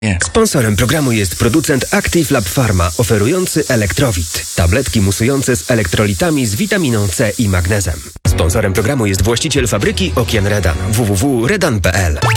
Sponsorem programu jest producent Active Lab Pharma, oferujący Elektrowit. Tabletki musujące z elektrolitami z witaminą C i magnezem. Sponsorem programu jest właściciel fabryki Okien Redan. www.redan.pl